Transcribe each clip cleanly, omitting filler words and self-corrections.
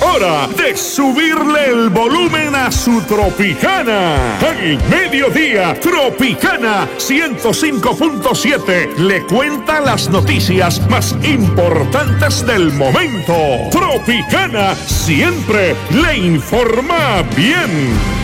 hora de subirle el volumen a su Tropicana. Al mediodía, Tropicana 105.7 le cuenta las noticias más importantes del momento. Tropicana siempre le informa bien.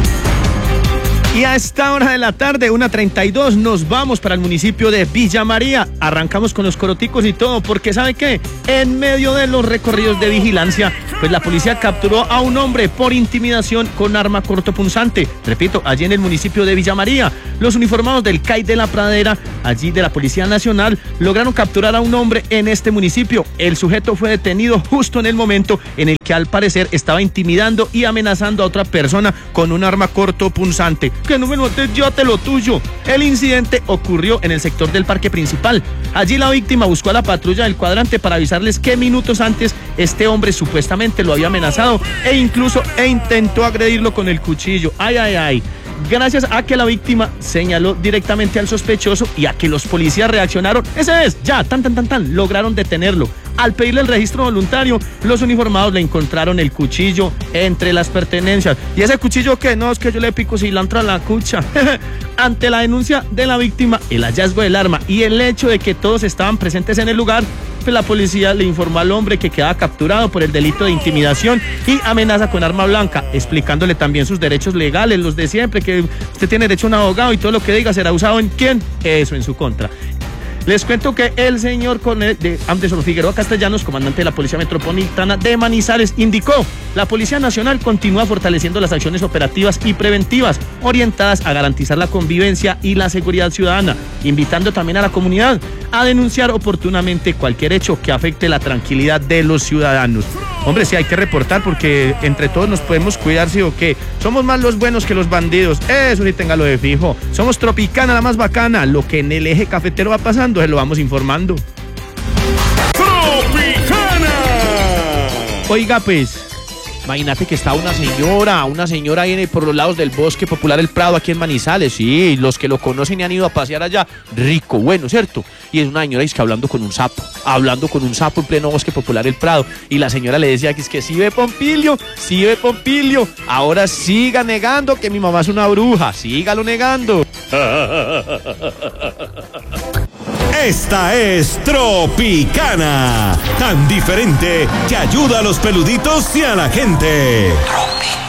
Y a esta hora de la tarde, 1:32, nos vamos para el municipio de Villa María. Arrancamos con los coroticos y todo, porque ¿sabe qué? En medio de los recorridos de vigilancia, pues la policía capturó a un hombre por intimidación con arma cortopunzante. Repito, allí en el municipio de Villa María, los uniformados del CAI de la Pradera, allí de la Policía Nacional, lograron capturar a un hombre en este municipio. El sujeto fue detenido justo en el momento en el que al parecer estaba intimidando y amenazando a otra persona con un arma cortopunzante. Que no me notes, llévate lo tuyo. El incidente ocurrió en el sector del parque principal. Allí la víctima buscó a la patrulla del cuadrante para avisarles que minutos antes este hombre supuestamente lo había amenazado e incluso intentó agredirlo con el cuchillo. Ay. Gracias a que la víctima señaló directamente al sospechoso y a que los policías reaccionaron, ese es, ya, lograron detenerlo. Al pedirle el registro voluntario, los uniformados le encontraron el cuchillo entre las pertenencias. ¿Y ese cuchillo qué? No, es que yo le pico cilantro a la cucha. Ante la denuncia de la víctima, el hallazgo del arma y el hecho de que todos estaban presentes en el lugar, pues la policía le informó al hombre que quedaba capturado por el delito de intimidación y amenaza con arma blanca, explicándole también sus derechos legales, los de siempre, que usted tiene derecho a un abogado y todo lo que diga será usado en quién, eso en su contra. Les cuento que el señor coronel de Anderson Figueroa Castellanos, comandante de la Policía Metropolitana de Manizales, indicó: la Policía Nacional continúa fortaleciendo las acciones operativas y preventivas orientadas a garantizar la convivencia y la seguridad ciudadana, invitando también a la comunidad a denunciar oportunamente cualquier hecho que afecte la tranquilidad de los ciudadanos. Hombre, sí hay que reportar porque entre todos nos podemos cuidar, ¿sí o qué? Somos más los buenos que los bandidos, eso sí téngalo de fijo. Somos Tropicana, la más bacana. Lo que en el eje cafetero va pasando, se lo vamos informando. ¡Tropicana! Oiga, pues, imagínate que está una señora ahí por los lados del Bosque Popular El Prado, aquí en Manizales. Sí, los que lo conocen y han ido a pasear allá, rico, bueno, ¿cierto? Y es una señora hablando con un sapo en pleno Bosque Popular El Prado. Y la señora le decía que es que sí ve Pompilio, ahora siga negando que mi mamá es una bruja, sígalo negando. Esta es Tropicana, tan diferente que ayuda a los peluditos y a la gente.